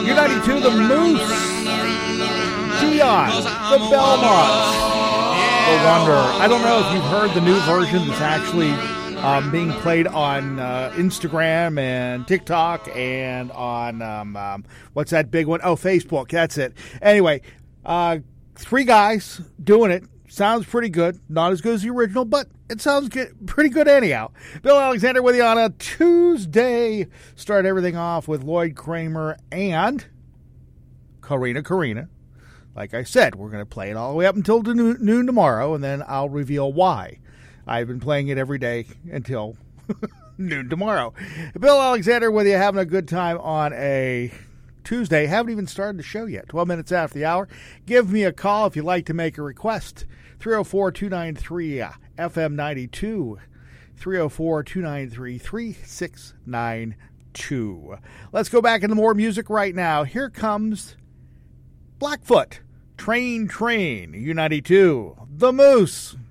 U92, the Moose, Dion, the Belmonts, the Wonder. I don't know if you've heard the new version that's actually being played on Instagram and TikTok and on, what's that big one? Oh, Facebook. That's it. Anyway, 3 guys doing it. Sounds pretty good. Not as good as the original, but it sounds pretty good anyhow. Bill Alexander with you on a Tuesday. Start everything off with Lloyd Kramer and Karina. Like I said, we're going to play it all the way up until noon tomorrow, and then I'll reveal why. I've been playing it every day until noon tomorrow. Bill Alexander with you, having a good time on a Tuesday. Haven't even started the show yet. 12 minutes after the hour. Give me a call if you'd like to make a request. 304-293-FM92. 304-293-3692. Let's go back into more music right now. Here comes Blackfoot. Train, U92. The Moose.